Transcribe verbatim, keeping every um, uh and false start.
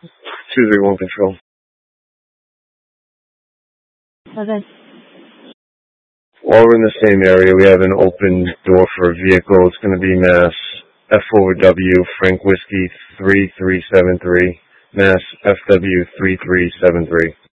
two three one control. Okay. While we're in the same area, we have an open door for a vehicle. It's going to be Mass F over W, Frank Whiskey three three seven three, Mass F W three three seven three.